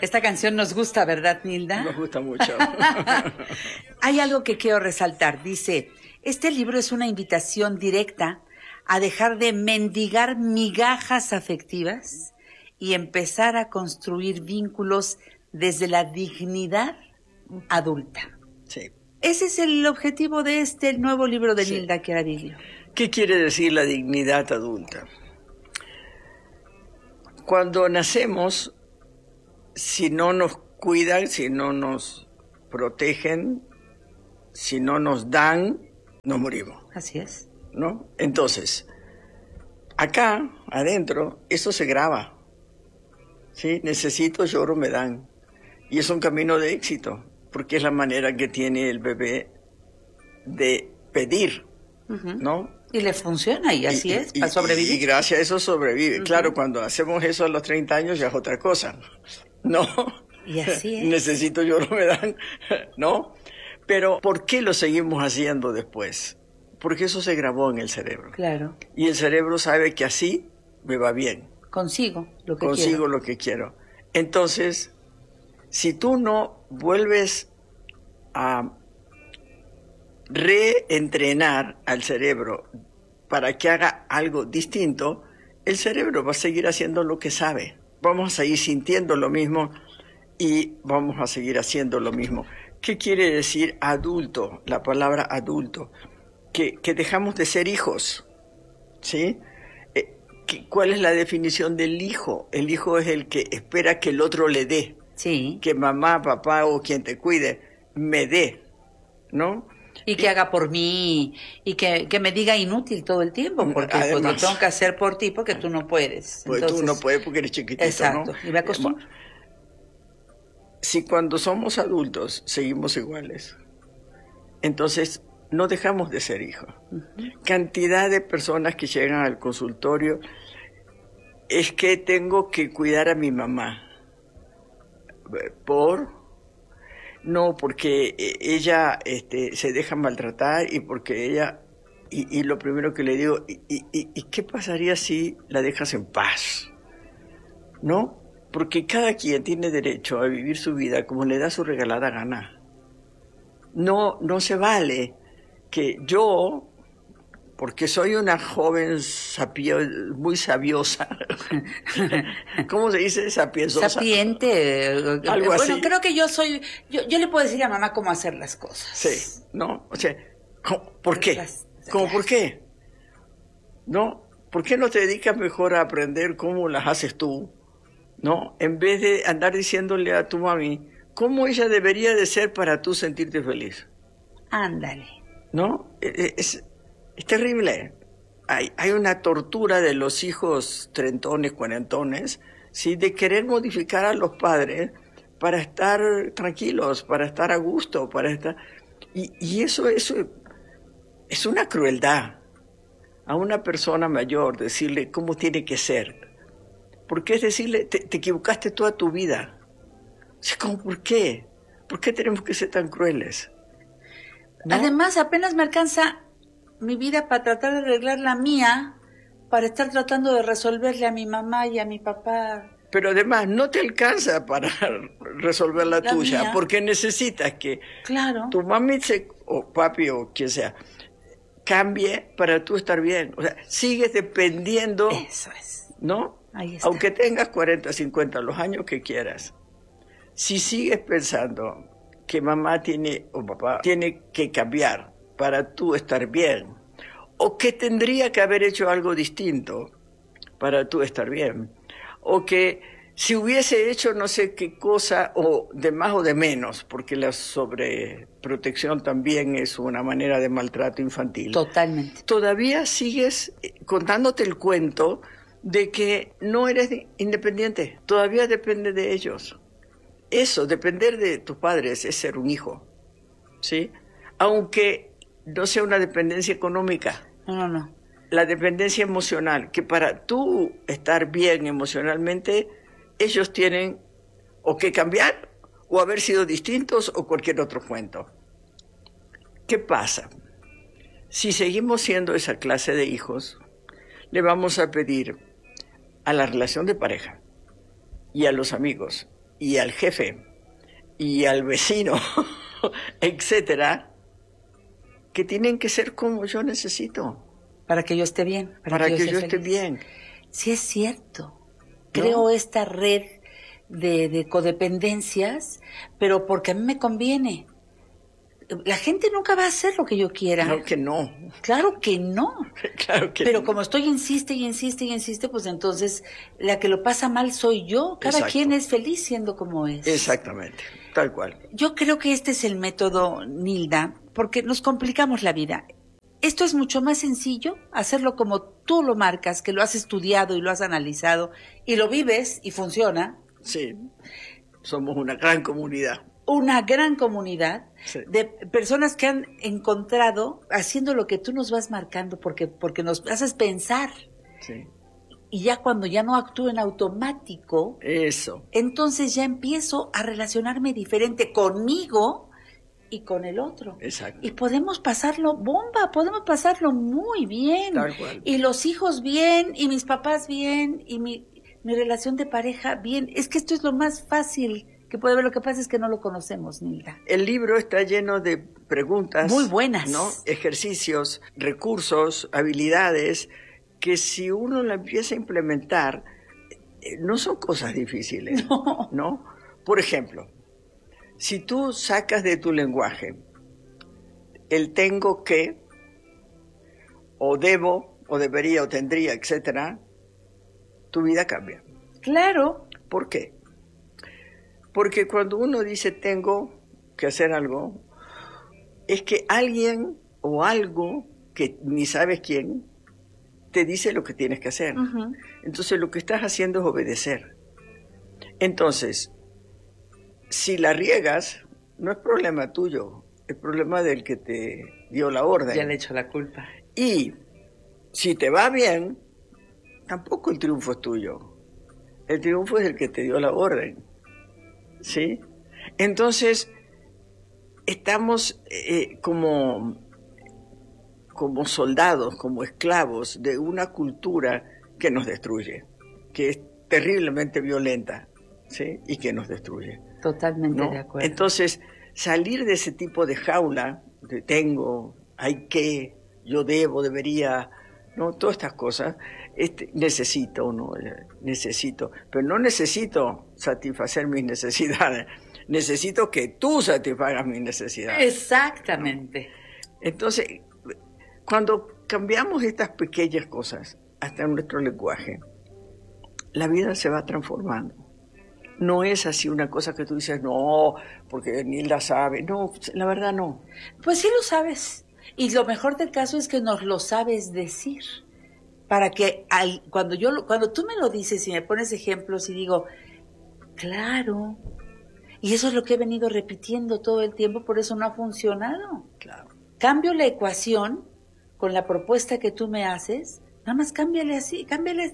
Esta canción nos gusta, ¿verdad, Nilda? Nos gusta mucho. Hay algo que quiero resaltar. Dice, este libro es una invitación directa a dejar de mendigar migajas afectivas y empezar a construir vínculos desde la dignidad adulta. Sí. Ese es el objetivo de este nuevo libro de Sí. Nilda Chiaraviglio. ¿Qué quiere decir la dignidad adulta? Cuando nacemos, si no nos cuidan, si no nos protegen, si no nos dan, nos morimos, Así es. ¿no? Entonces, acá, adentro, eso se graba. ¿Sí? Necesito, lloro, me dan. Y es un camino de éxito, porque es la manera que tiene el bebé de pedir, ¿no? Y le funciona, y así es, para sobrevivir. Y gracias a eso sobrevive. Claro, cuando hacemos eso a los 30 años ya es otra cosa, ¿no? Y así es. Necesito, lloro, me dan, ¿no? Pero ¿por qué lo seguimos haciendo después? Porque eso se grabó en el cerebro. Claro. Y el cerebro sabe que así me va bien. Consigo lo que Consigo quiero. lo que quiero. Entonces, si tú no vuelves a reentrenar al cerebro para que haga algo distinto, el cerebro va a seguir haciendo lo que sabe. Vamos a seguir sintiendo lo mismo y vamos a seguir haciendo lo mismo. ¿Qué quiere decir adulto? La palabra adulto. Que dejamos de ser hijos, ¿sí? ¿Cuál es la definición del hijo? El hijo es el que espera que el otro le dé. Sí. Que mamá, papá o quien te cuide me dé, ¿no? Y que haga por mí, y que me diga inútil todo el tiempo, porque pues, lo tengo que hacer por ti, porque tú no puedes. Pues entonces, tú no puedes porque eres chiquitito, exacto, ¿no? Y me acostumbro. Si cuando somos adultos seguimos iguales, entonces no dejamos de ser hijos. Cantidad de personas que llegan al consultorio, es que tengo que cuidar a mi mamá. No, porque ella se deja maltratar y porque ella... Y lo primero que le digo, ¿y qué pasaría si la dejas en paz? ¿No? Porque cada quien tiene derecho a vivir su vida como le da su regalada gana. No se vale que yo, porque soy una joven muy sabiosa, ¿cómo se dice? Sapienzosa. Sapiente. Algo bueno, así. creo que yo le puedo decir a mamá cómo hacer las cosas. Sí, ¿no? O sea, ¿por qué? ¿Cómo por qué? ¿No? ¿Por qué no te dedicas mejor a aprender cómo las haces tú? ¿No? En vez de andar diciéndole a tu mami cómo ella debería de ser para tú sentirte feliz. Ándale. ¿No? Es terrible. Hay una tortura de los hijos trentones, cuarentones, ¿sí? De querer modificar a los padres para estar tranquilos, para estar a gusto, para estar... Y eso es una crueldad a una persona mayor, decirle cómo tiene que ser. Porque es decirle, te equivocaste toda tu vida. O sea, ¿cómo, por qué? ¿Por qué tenemos que ser tan crueles? ¿No? Además, apenas me alcanza mi vida para tratar de arreglar la mía, para estar tratando de resolverle a mi mamá y a mi papá. Pero además no te alcanza para resolver la tuya, mía. Porque necesitas que Claro. tu mami o papi o quien sea cambie para tú estar bien. O sea, sigues dependiendo. Eso es. ¿No? Ahí está. Aunque tengas 40, 50, los años que quieras. Si sigues pensando que mamá tiene o papá tiene que cambiar para tú estar bien, o que tendría que haber hecho algo distinto para tú estar bien, o que si hubiese hecho no sé qué cosa, o de más o de menos, porque la sobreprotección también es una manera de maltrato infantil. Totalmente. Todavía sigues contándote el cuento de que no eres independiente, todavía depende de ellos. Eso, depender de tus padres es ser un hijo, ¿sí? Aunque no sea una dependencia económica. No. La dependencia emocional, que para tú estar bien emocionalmente, ellos tienen o que cambiar, o haber sido distintos, o cualquier otro cuento. ¿Qué pasa? Si seguimos siendo esa clase de hijos, le vamos a pedir a la relación de pareja, y a los amigos, y al jefe y al vecino, etcétera, que tienen que ser como yo necesito. Para que yo esté bien. Para que yo esté bien. Sí, es cierto. Creo esta red de codependencias, pero porque a mí me conviene. La gente nunca va a hacer lo que yo quiera. Claro que no. Claro que no. Claro que pero no. Como estoy insiste y insiste y insiste, pues entonces la que lo pasa mal soy yo. Cada Exacto. quien es feliz siendo como es. Exactamente, tal cual. Yo creo que este es el método, Nilda, porque nos complicamos la vida. Esto es mucho más sencillo, hacerlo como tú lo marcas, que lo has estudiado y lo has analizado y lo vives y funciona. Sí, somos una gran comunidad. Una gran comunidad de personas que han encontrado, haciendo lo que tú nos vas marcando, porque nos haces pensar. Sí. Y ya cuando ya no actúo en automático, eso, entonces ya empiezo a relacionarme diferente conmigo y con el otro. Exacto. Y podemos pasarlo bomba, podemos pasarlo muy bien. Tal cual. Y los hijos bien, y mis papás bien, y mi relación de pareja bien. Es que esto es lo más fácil que puede haber. Lo que pasa es que no lo conocemos, Nilda. El libro está lleno de preguntas. Muy buenas. ¿No? Ejercicios, recursos, habilidades, que si uno la empieza a implementar, no son cosas difíciles. ¿No? Por ejemplo, si tú sacas de tu lenguaje el tengo que, o debo, o debería, o tendría, etcétera, tu vida cambia. Claro. ¿Por qué? Porque cuando uno dice tengo que hacer algo, es que alguien o algo que ni sabes quién te dice lo que tienes que hacer. Uh-huh. Entonces lo que estás haciendo es obedecer. Entonces, si la riegas, no es problema tuyo, es problema del que te dio la orden. Ya le echo la culpa. Y si te va bien, tampoco el triunfo es tuyo. El triunfo es el que te dio la orden. ¿Sí? Entonces, estamos como soldados, como esclavos de una cultura que nos destruye, que es terriblemente violenta, ¿sí? Y que nos destruye. Totalmente, ¿no? de acuerdo. Entonces, salir de ese tipo de jaula, de tengo, hay que, yo debo, debería, ¿no? Todas estas cosas, necesito, pero no necesito satisfacer mis necesidades, necesito que tú satisfagas mis necesidades. Exactamente. ¿No? Entonces, cuando cambiamos estas pequeñas cosas, hasta en nuestro lenguaje, la vida se va transformando. No es así una cosa que tú dices, no, porque Nilda sabe. No, la verdad no. Pues sí lo sabes. Y lo mejor del caso es que nos lo sabes decir. Para que cuando tú me lo dices y me pones ejemplos y digo, claro. Y eso es lo que he venido repitiendo todo el tiempo, por eso no ha funcionado. Claro. Cambio la ecuación con la propuesta que tú me haces, nada más cámbiale así,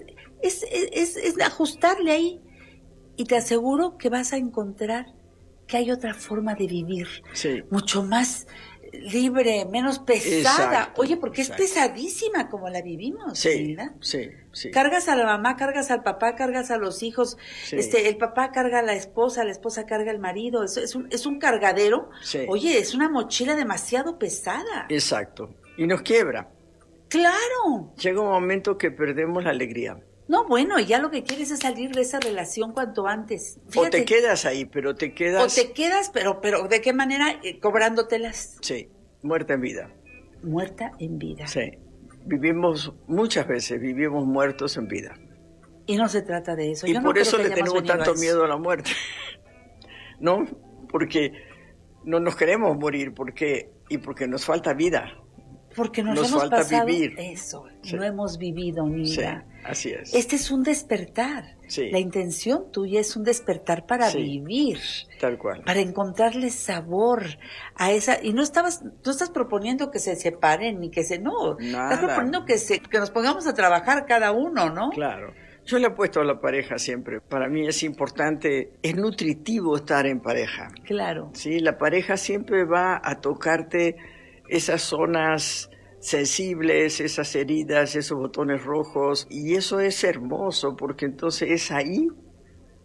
es ajustarle ahí. Y te aseguro que vas a encontrar que hay otra forma de vivir, sí, mucho más libre, menos pesada. Exacto, Oye, porque exacto. Es pesadísima como la vivimos, sí, ¿verdad? Sí, sí. Cargas a la mamá, cargas al papá, cargas a los hijos, sí. El papá carga a la esposa carga al marido, es un cargadero. Sí. Oye, es una mochila demasiado pesada. Exacto, y nos quiebra. ¡Claro! Llega un momento que perdemos la alegría. No, bueno, ya lo que quieres es salir de esa relación cuanto antes. Fíjate, o te quedas ahí, pero te quedas... O te quedas, pero ¿de qué manera? Cobrándotelas. Sí, muerta en vida. Muerta en vida. Sí, muchas veces vivimos muertos en vida. Y no se trata de eso. Y yo por no eso creo le tenemos tanto miedo a la muerte. ¿No? Porque no nos queremos morir, porque nos falta vida. Porque nos hemos falta pasado vivir. Eso, sí. No hemos vivido, Nilda. Sí, así es. Este es un despertar. Sí. La intención tuya es un despertar para vivir. Tal cual. Para encontrarle sabor a esa... Y no estás proponiendo que se separen ni que se... No, nada. Estás proponiendo que nos pongamos a trabajar cada uno, ¿no? Claro. Yo le apuesto a la pareja siempre. Para mí es importante, es nutritivo estar en pareja. Claro. Sí, la pareja siempre va a tocarte esas zonas sensibles, esas heridas, esos botones rojos, y eso es hermoso porque entonces es ahí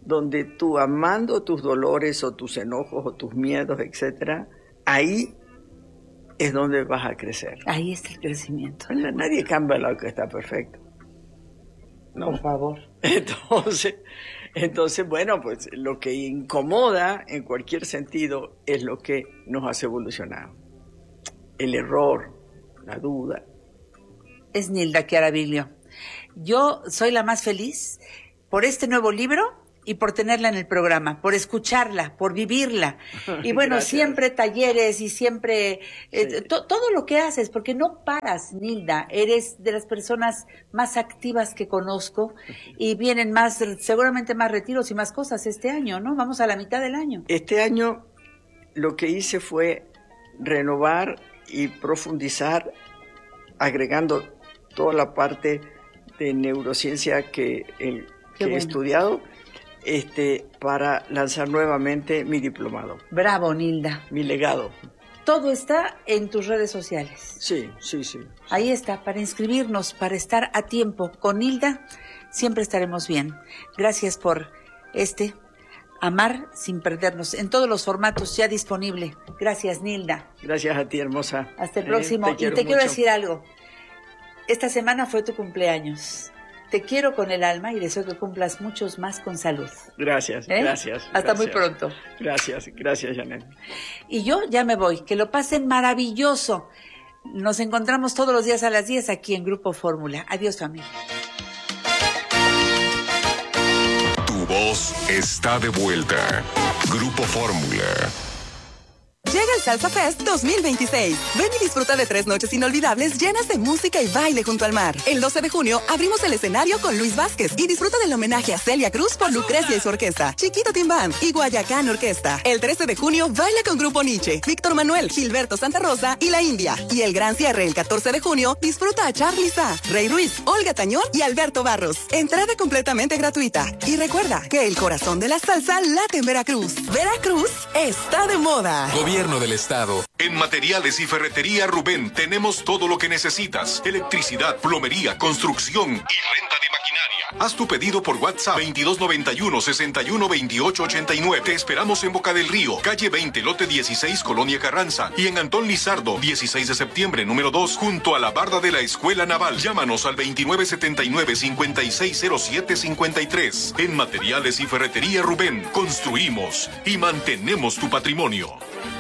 donde tú, amando tus dolores o tus enojos o tus miedos, etcétera, ahí es donde vas a crecer. Ahí está el crecimiento. Nadie cambia lo que está perfecto. No. Por favor. Entonces, bueno, pues lo que incomoda en cualquier sentido es lo que nos hace evolucionar. El error, la duda. Es Nilda Chiaraviglio. Yo soy la más feliz por este nuevo libro y por tenerla en el programa, por escucharla, por vivirla. Y bueno, Gracias. siempre talleres y siempre Sí. todo lo que haces, porque no paras, Nilda. Eres de las personas más activas que conozco y vienen seguramente más retiros y más cosas este año, ¿no? Vamos a la mitad del año. Este año lo que hice fue renovar y profundizar, agregando toda la parte de neurociencia que he estudiado, para lanzar nuevamente mi diplomado. Bravo, Nilda. Mi legado. Todo está en tus redes sociales. Sí. Ahí está, para inscribirnos, para estar a tiempo. Con Nilda siempre estaremos bien. Gracias por Amar sin perdernos, en todos los formatos ya disponible. Gracias, Nilda. Gracias a ti, hermosa. Hasta el próximo. Y te quiero decir algo. Esta semana fue tu cumpleaños. Te quiero con el alma y deseo que cumplas muchos más con salud. Gracias. Hasta muy pronto. Gracias, Janet. Y yo ya me voy. Que lo pasen maravilloso. Nos encontramos todos los días a las 10 aquí en Grupo Fórmula. Adiós, familia. Tu voz está de vuelta. Grupo Fórmula. Llega el Salsa Fest 2026. Ven y disfruta de 3 noches inolvidables llenas de música y baile junto al mar. El 12 de junio abrimos el escenario con Luis Vázquez y disfruta del homenaje a Celia Cruz por Lucrecia y su orquesta, Chiquito Timbán y Guayacán Orquesta. El 13 de junio baila con Grupo Nietzsche, Víctor Manuel, Gilberto Santa Rosa y La India. Y el gran cierre el 14 de junio disfruta a Charly Sa, Rey Ruiz, Olga Tañón y Alberto Barros. Entrada completamente gratuita. Y recuerda que el corazón de la salsa late en Veracruz. Veracruz está de moda. Gobierno del Estado. En Materiales y Ferretería Rubén tenemos todo lo que necesitas. Electricidad, plomería, construcción y renta de maquinaria. Haz tu pedido por WhatsApp 2291-612889. Te esperamos en Boca del Río, calle 20, lote 16, Colonia Carranza. Y en Antón Lizardo, 16 de septiembre, número 2, junto a la barda de la Escuela Naval. Llámanos al 2979-560753. En Materiales y Ferretería Rubén construimos y mantenemos tu patrimonio.